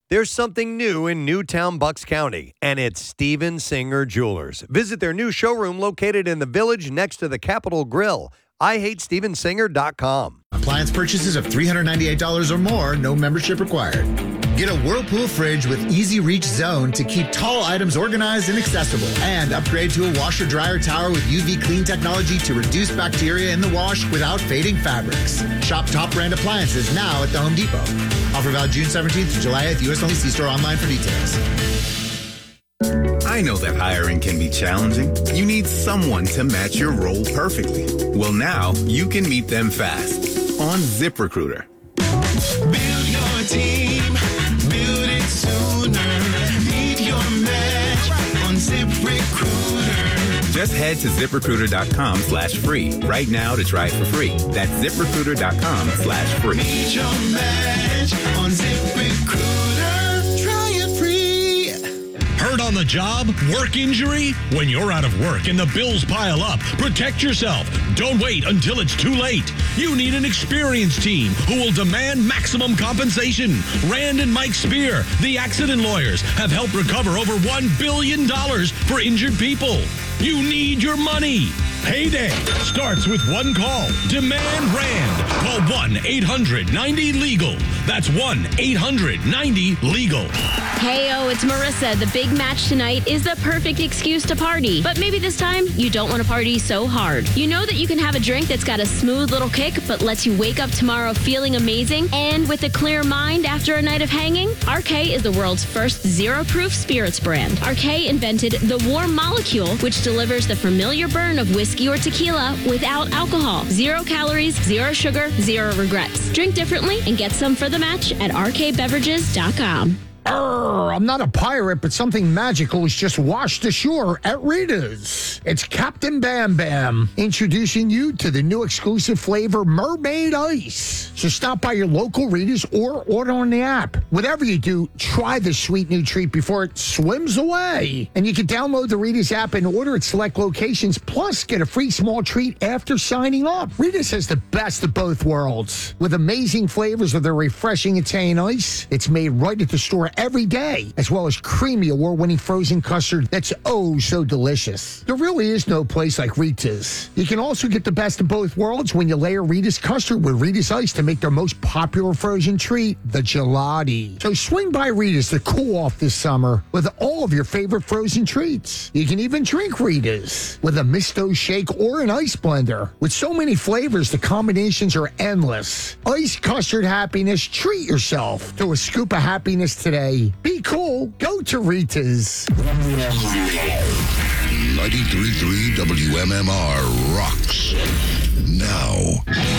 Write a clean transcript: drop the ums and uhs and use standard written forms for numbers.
There's something new in Newtown, Bucks County, and it's Steven Singer Jewelers. Visit their new showroom located in the Village next to the Capitol Grill. IHateStevenSinger.com. Appliance purchases of $398 or more, no membership required. Get a Whirlpool fridge with Easy Reach Zone to keep tall items organized and accessible. And upgrade to a washer-dryer tower with UV clean technology to reduce bacteria in the wash without fading fabrics. Shop top brand appliances now at the Home Depot. Offer valid June 17th to July 8th. U.S. only. See store online for details. I know that hiring can be challenging. You need someone to match your role perfectly. Well, now you can meet them fast on ZipRecruiter. Build your team, build it sooner. Meet your match on ZipRecruiter. Just head to ZipRecruiter.com/free right now to try it for free. That's ZipRecruiter.com/free. Meet your match on ZipRecruiter. Try it free. Hurt on the job? Work injury? When you're out of work and the bills pile up, protect yourself. Don't wait until it's too late. You need an experienced team who will demand maximum compensation. Rand and Mike Spear, the accident lawyers, have helped recover over $1 billion for injured people. You need your money. Payday starts with one call. Demand Rand. Call 1-800-90-LEGAL. That's 1-800-90-LEGAL. Heyo, it's Marissa. The big match tonight is the perfect excuse to party. But maybe this time, you don't want to party so hard. You know that you can have a drink that's got a smooth little kick, but lets you wake up tomorrow feeling amazing and with a clear mind after a night of hanging? RK is the world's first zero-proof spirits brand. RK invented the warm molecule, which delivers the familiar burn of whiskey or tequila without alcohol. 0 calories, 0 sugar, 0 regrets. Drink differently and get some for the match at rkbeverages.com. I'm not a pirate, but something magical has just washed ashore at Rita's. It's Captain Bam Bam introducing you to the new exclusive flavor, Mermaid Ice. So stop by your local Rita's or order on the app. Whatever you do, try the sweet new treat before it swims away. And you can download the Rita's app and order at select locations, plus get a free small treat after signing up. Rita's has the best of both worlds. With amazing flavors of their refreshing Italian ice, it's made right at the store every day, as well as creamy award-winning frozen custard that's oh so delicious. There really is no place like Rita's. You can also get the best of both worlds when you layer Rita's custard with Rita's ice to make their most popular frozen treat, the gelati. So swing by Rita's to cool off this summer with all of your favorite frozen treats. You can even drink Rita's with a Misto shake or an ice blender. With so many flavors, the combinations are endless. Ice custard happiness, treat yourself to a scoop of happiness today. Be cool. Go to Rita's. 93.3 WMMR rocks. Now.